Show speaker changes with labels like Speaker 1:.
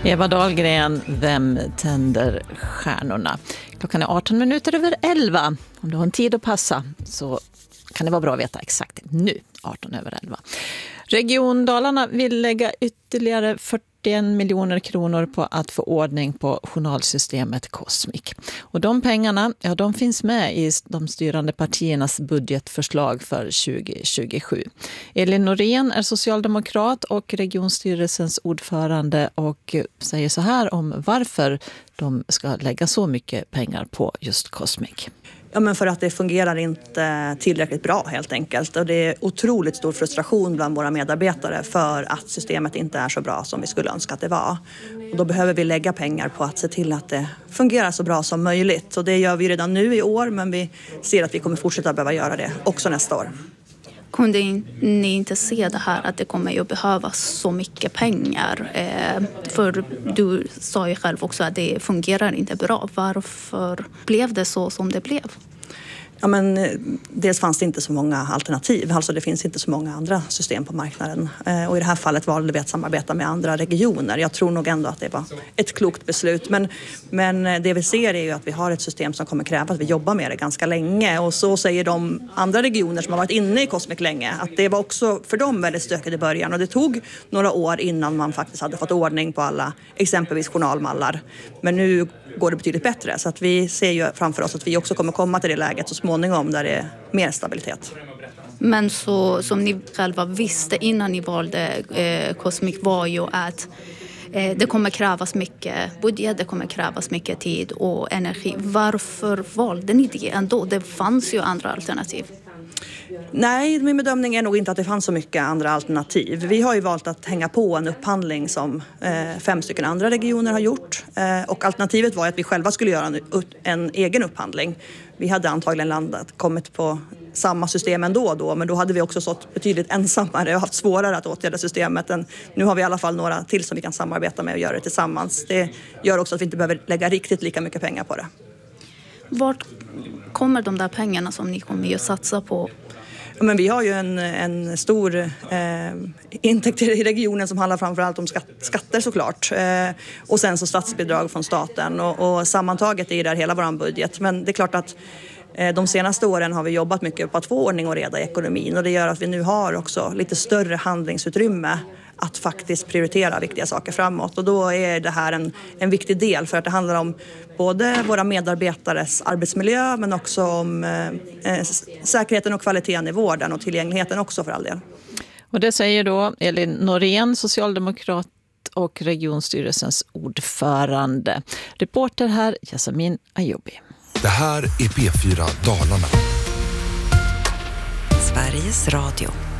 Speaker 1: Eva Dahlgren, vem tänder stjärnorna? Klockan är 18 minuter över 11. Om du har en tid att passa så kan det vara bra att veta exakt nu, 18 över 11. Region Dalarna vill lägga ytterligare 41 miljoner kronor på att få ordning på journalsystemet Cosmic. Och de pengarna, ja, de finns med i de styrande partiernas budgetförslag för 2027. Elin Norén är socialdemokrat och regionstyrelsens ordförande och säger så här om varför de ska lägga så mycket pengar på just Cosmic.
Speaker 2: Ja, men för att det fungerar inte tillräckligt bra helt enkelt. Och det är otroligt stor frustration bland våra medarbetare för att systemet inte är så bra som vi skulle önska att det var. Och då behöver vi lägga pengar på att se till att det fungerar så bra som möjligt. Och det gör vi redan nu i år, men vi ser att vi kommer fortsätta behöva göra det också nästa år.
Speaker 3: Kunde ni inte se det här att det kommer ju behövas så mycket pengar? För du sa ju själv också att det fungerar inte bra. Varför blev det så som det blev?
Speaker 2: Ja, men dels fanns det inte så många alternativ. Alltså det finns inte så många andra system på marknaden. Och i det här fallet valde vi att samarbeta med andra regioner. Jag tror nog ändå att det var ett klokt beslut. Men det vi ser är ju att vi har ett system som kommer kräva att vi jobbar med det ganska länge. Och så säger de andra regioner som har varit inne i Cosmic länge att det var också för dem väldigt stökigt i början. Och det tog några år innan man faktiskt hade fått ordning på alla exempelvis journalmallar. Men nu går det betydligt bättre. Så att vi ser ju framför oss att vi också kommer komma till det läget så småningom där det är mer stabilitet.
Speaker 3: Men så som ni själva visste innan ni valde Cosmic var ju att det kommer krävas mycket budget, det kommer krävas mycket tid och energi. Varför valde ni det ändå? Det fanns ju andra alternativ.
Speaker 2: Nej, min bedömning är nog inte att det fanns så mycket andra alternativ. Vi har ju valt att hänga på en upphandling som 5 stycken andra regioner har gjort. Och alternativet var att vi själva skulle göra en egen upphandling. Vi hade antagligen kommit på samma system ändå då, men då hade vi också stått betydligt ensammare och haft svårare att åtgärda systemet. Nu har vi i alla fall några till som vi kan samarbeta med och göra det tillsammans. Det gör också att vi inte behöver lägga riktigt lika mycket pengar på det.
Speaker 3: Vart kommer de där pengarna som ni kommer att satsa på?
Speaker 2: Ja, men vi har ju en stor intäkt i regionen som handlar framförallt om skatter såklart. Och sen så statsbidrag från staten. Och sammantaget är det där hela vår budget. Men det är klart att de senaste åren har vi jobbat mycket på att få ordning och reda i ekonomin. Och det gör att vi nu har också lite större handlingsutrymme att faktiskt prioritera viktiga saker framåt. Och då är det här en viktig del för att det handlar om både våra medarbetares arbetsmiljö men också om säkerheten och kvaliteten i vården och tillgängligheten också för all del.
Speaker 1: Och det säger då Elin Norén, socialdemokrat och regionstyrelsens ordförande. Reporter här, Jasmin Ayubi.
Speaker 4: Det här är P4 Dalarna.
Speaker 5: Sveriges Radio.